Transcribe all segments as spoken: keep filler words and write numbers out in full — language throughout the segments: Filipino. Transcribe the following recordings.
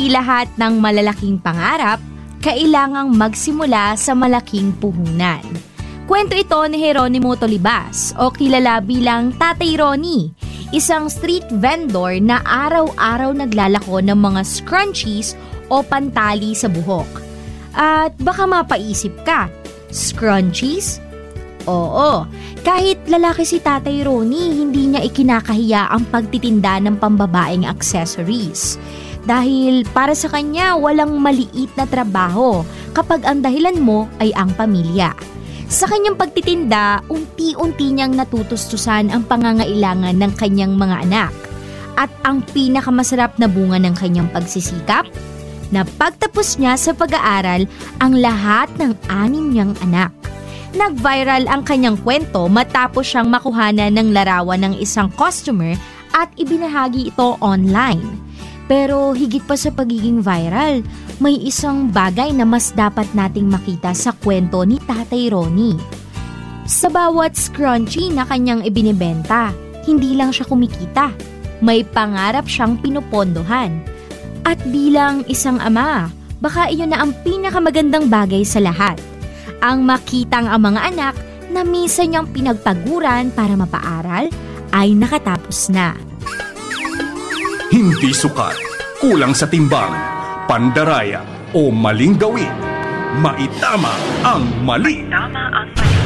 hindi lahat ng malalaking pangarap kailangang magsimula sa malaking puhunan. Kwento ito ni Jeronimo Tolibas o kilala bilang Tatay Ronnie, isang street vendor na araw-araw naglalako ng mga scrunchies o pantali sa buhok. At baka mapaisip ka, scrunchies? Oo, kahit lalaki si Tatay Ronnie, hindi niya ikinakahiya ang pagtitinda ng pambabaeng accessories. Dahil para sa kanya, walang maliit na trabaho kapag ang dahilan mo ay ang pamilya. Sa kanyang pagtitinda, unti-unti niyang natutustusan ang pangangailangan ng kanyang mga anak. At ang pinakamasarap na bunga ng kanyang pagsisikap, na pagtapos niya sa pag-aaral ang lahat ng anim niyang anak. Nag-viral ang kanyang kwento matapos siyang makuhanan ng larawan ng isang customer at ibinahagi ito online. Pero higit pa sa pagiging viral, may isang bagay na mas dapat nating makita sa kwento ni Tatay Ronnie. Sa bawat scrunchie na kanyang ibinibenta, hindi lang siya kumikita. May pangarap siyang pinupondohan. At bilang isang ama, baka iyon na ang pinakamagandang bagay sa lahat. Ang makitang ang mga anak na minsan niyang pinagpaguran para mapaaral ay nakatapos na. Hindi sukat, kulang sa timbang, pandaraya o maling gawin. Maitama ang mali. Maitama ang mali.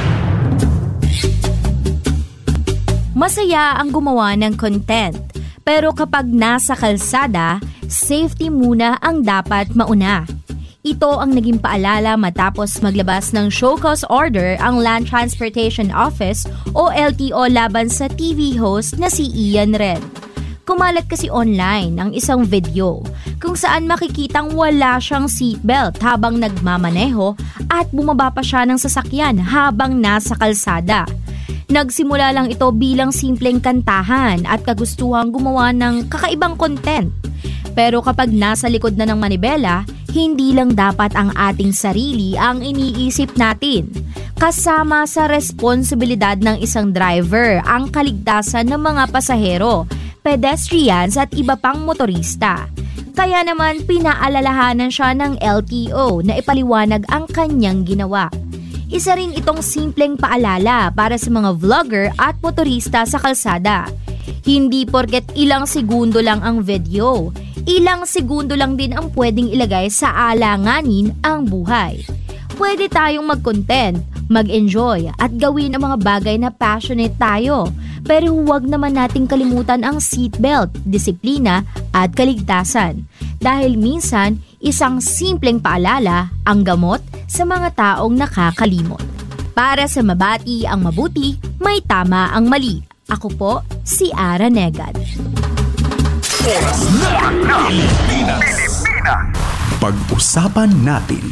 Masaya ang gumawa ng content, pero kapag nasa kalsada, safety muna ang dapat mauna. Ito ang naging paalala matapos maglabas ng show cause order ang Land Transportation Office o L T O laban sa T V host na si Ian Red. Kumalat kasi online ang isang video kung saan makikitang wala siyang seatbelt habang nagmamaneho at bumaba pa siya ng sasakyan habang nasa kalsada. Nagsimula lang ito bilang simpleng kantahan at kagustuhang gumawa ng kakaibang content. Pero kapag nasa likod na ng manibela, hindi lang dapat ang ating sarili ang iniisip natin. Kasama sa responsibilidad ng isang driver ang kaligtasan ng mga pasahero, pedestrians at iba pang motorista. Kaya naman pinaalalahanan siya ng L T O na ipaliwanag ang kanyang ginawa. Isa rin itong simpleng paalala para sa mga vlogger at motorista sa kalsada. Hindi porket ilang segundo lang ang video, ilang segundo lang din ang pwedeng ilagay sa alanganin ang buhay. Pwede tayong mag-content, mag-enjoy at gawin ang mga bagay na passionate tayo. Pero huwag naman nating kalimutan ang seatbelt, disiplina at kaligtasan. Dahil minsan, isang simpleng paalala ang gamot sa mga taong nakakalimot. Para sa mabati ang mabuti, may tama ang mali. Ako po, si Ara Negad. Oras na Pilipinas. Pag-usapan natin.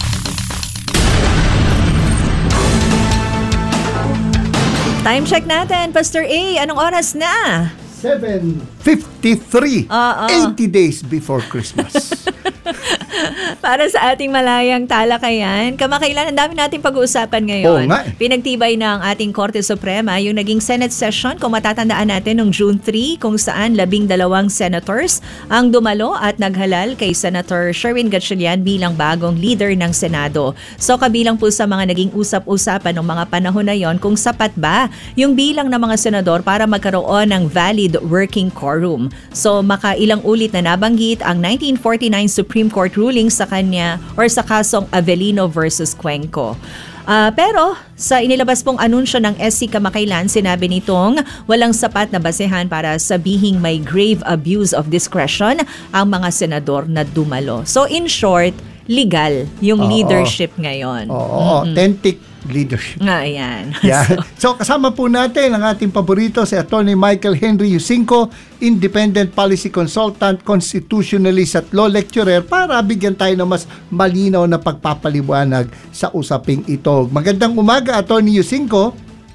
Time check natin, Pastor A. Anong oras na? seven fifty-three. Oo. eighty days before Christmas. Para sa ating malayang talakayan, kamakailan ang dami nating pag-uusapan ngayon. Oo nga eh. Pinagtibay ng ating Korte Suprema yung naging Senate session, kung matatandaan natin, noong June third, kung saan labing dalawang senators ang dumalo at naghalal kay Senator Sherwin Gatchalian bilang bagong leader ng Senado. So kabilang po sa mga naging usap-usapan ng mga panahon na yon kung sapat ba yung bilang ng mga senador para magkaroon ng valid working quorum. So makailang ulit na nabanggit ang nineteen forty-nine Supreme Court ruling sa kanya or sa kasong Avellino versus Cuenco. Uh, pero sa inilabas pong anunsyo ng S C kamakailan, sinabi nitong walang sapat na basehan para sabihing may grave abuse of discretion ang mga senador na dumalo. So in short, legal yung Oo. leadership ngayon. Oo, mm-hmm. authentic leadership. Nga, yan. Yeah. So, kasama po natin ang ating paborito, si Attorney Michael Henry Yusinko, Independent Policy Consultant, Constitutionalist at Law Lecturer, para bigyan tayo ng mas malinaw na pagpapaliwanag sa usaping ito. Magandang umaga, Attorney Yusinko.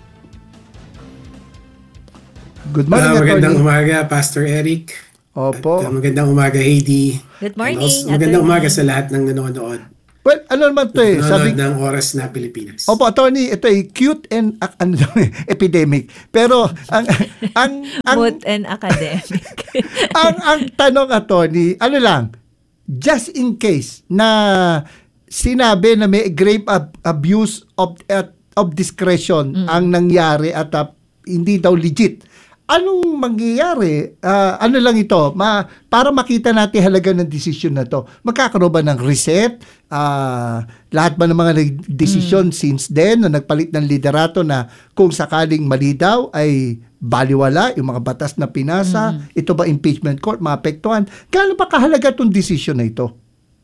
Good morning, uh, magandang Attorney. Umaga, Pastor Eric. Opo. At, uh, magandang umaga, Heidi. Good morning. Also, magandang umaga sa lahat ng nanonood. Well, ano naman ito eh? Sabi ng Oras na Pilipinas. Opo, Attorney, ito ay cute and uh, ano, epidemic. Pero ang ang ang mood and academic. ang ang tanong, Attorney, ano lang? just in case na sinabi na may grave ab- abuse of at- of discretion Mm. ang nangyari at uh, hindi daw legit. Anong mangyayari? Ah, ano lang ito? Ma, para makita natin halaga ng desisyon na to. Magkakaroon ba ng reset? Ah, lahat ba ng mga nag- desisyon since then na nagpalit ng liderato na kung sakaling mali daw ay baliwala yung mga batas na pinasa? Ito ba impeachment court? Maapektuhan? Gaano ba kahalaga itong desisyon na ito?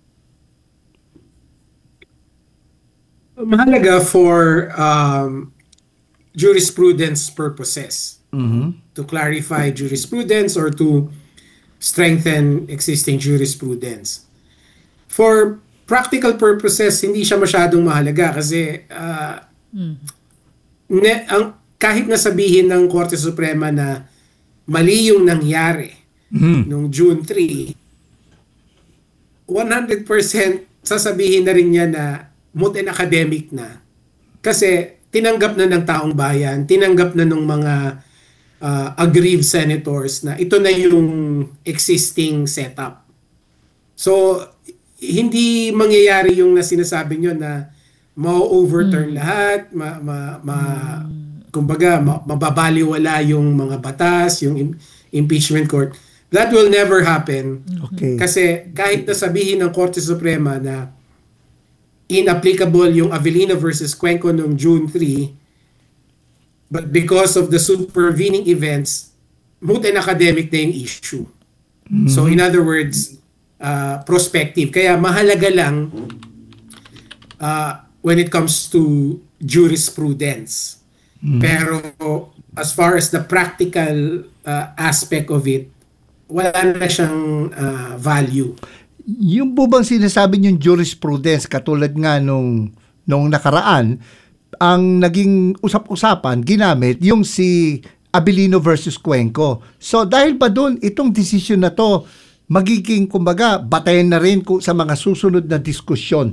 Mahalaga for um, jurisprudence purposes. Mhm. To clarify jurisprudence or to strengthen existing jurisprudence. For practical purposes, hindi siya masyadong mahalaga kasi uh, ne, ang, kahit nasabihin ng Korte Suprema na mali yung nangyari noong June third, one hundred percent sasabihin na rin niya na moot and academic na. Kasi tinanggap na ng taong bayan, tinanggap na ng mga Uh, aggrieved senators na ito na yung existing setup. So, hindi mangyayari yung na sinasabi nyo na ma-overturn lahat, ma, ma, ma, kumbaga, ma, mababaliwala yung mga batas, yung im- impeachment court. That will never happen. Okay. Kasi kahit nasabihin ng Korte Suprema na inapplicable yung Avellino versus Cuenco noong June third, but because of the supervening events, moot and academic na yung issue. So in other words, uh, prospective. Kaya mahalaga lang uh, when it comes to jurisprudence. Pero as far as the practical uh, aspect of it, wala na siyang uh, value. Yung po bang sinasabi niyong jurisprudence katulad nga nung, nung nakaraan, ang naging usap-usapan, ginamit yung si Avellino versus Cuenco. So dahil ba doon, itong desisyon na to, magiging kumbaga, batayan na rin sa mga susunod na diskusyon?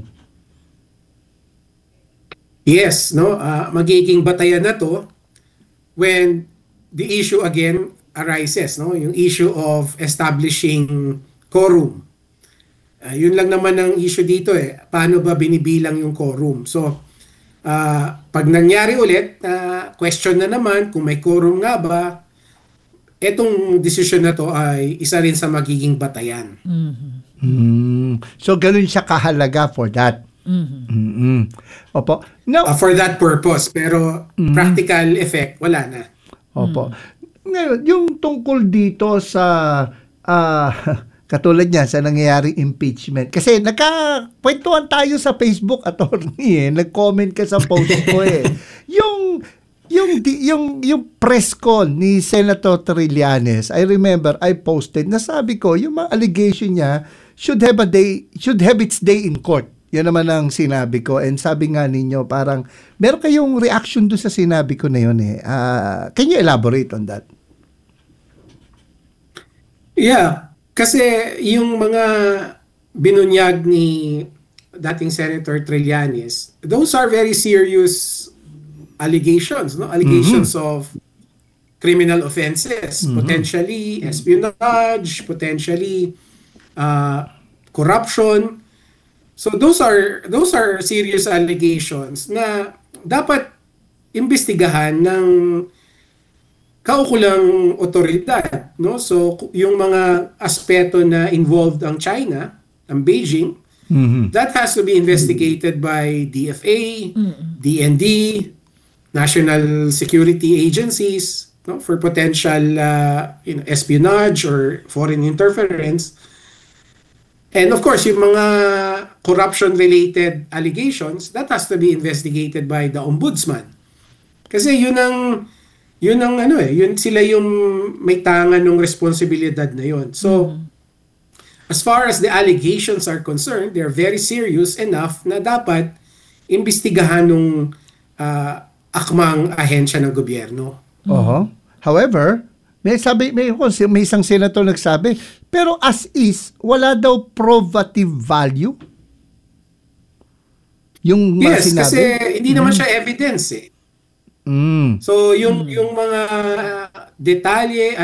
Yes, no, uh, magiging batayan na to when the issue again arises, no, yung issue of establishing quorum. Uh, yun lang naman ang issue dito eh, paano ba binibilang yung quorum? So, uh, pag nangyari ulit, uh, question na naman kung may quorum nga ba, etong decision na to ay isa rin sa magiging batayan. Mm-hmm. Mm. So ganun siya kahalaga for that. Mm-hmm. Mm-hmm. Opo. Now, Uh, for that purpose, pero Mm. practical effect, wala na. Opo. Ngayon, yung tungkol dito sa ah, katulad niya sa nangyayaring impeachment. Kasi nagkakwentuhan tayo sa Facebook, attorney eh. Nag-comment ka sa post ko eh. Yung yung di- yung yung press con ni Senator Trillanes, I remember I posted, nasabi ko yung mga allegation niya should have a day should have its day in court. Yan naman ang sinabi ko, and sabi nga ninyo parang meron kayong reaction doon sa sinabi ko na yun eh. Uh, can you elaborate on that? Yeah, kasi yung mga binunyag ni dating Senator Trillanes, those are very serious allegations, no? Allegations of criminal offenses, potentially espionage, potentially uh, corruption. So those are those are serious allegations na dapat imbestigahan ng kaukulang otoridad, no? So yung mga aspeto na involved ang China, ang Beijing, Mhm. that has to be investigated by D F A, D N D, national security agencies, no, for potential uh, you know, espionage or foreign interference. And of course, yung mga corruption-related allegations, that has to be investigated by the ombudsman. Kasi yun ang yun ang ano eh, yun sila yung may tangan ng responsibilidad na yun. So, as far as the allegations are concerned, they're very serious enough na dapat imbestigahan ng uh, akmang ahensya ng gobyerno. Oho. However, may sabi may, may isang senator nagsabi, pero as is, wala daw probative value. Yung mga Yes, sinabi. kasi hindi naman siya evidence eh. Mm. So yung yung mga detalye